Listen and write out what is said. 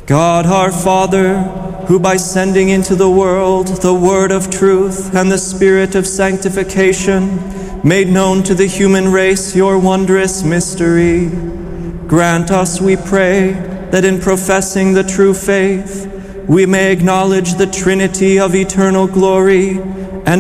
God our Father, who by sending into the world the word of truth and the Spirit of sanctification made known to the human race your wondrous mystery, grant us, we pray, that in professing the true faith we may acknowledge the Trinity of eternal glory